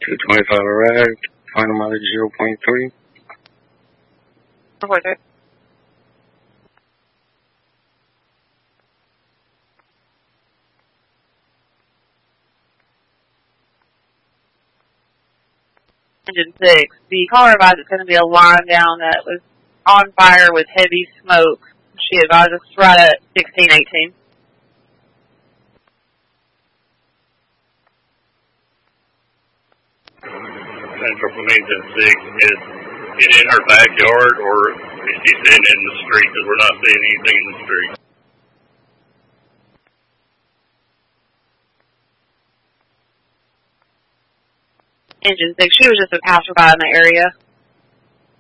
225 arrived. Final mileage 0.3. Report it. Engine 6. The caller advised it's going to be a line down that was on fire with heavy smoke. She advised us right at 1618. Central from Engine 6, is it in her backyard or is she sitting in the street? Because we're not seeing anything in the street. Engine 6, she was just a passerby in the area.